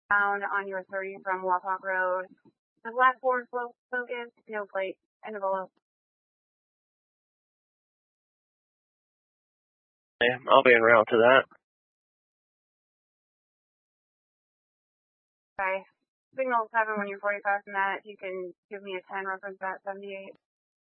Found on your 30 from Wapak Road. The last forward focus, no plate, envelope. Yeah, I'll be en route to that. Okay. Signal 7 when you're 45 from that. You can give me a 10 reference that 78.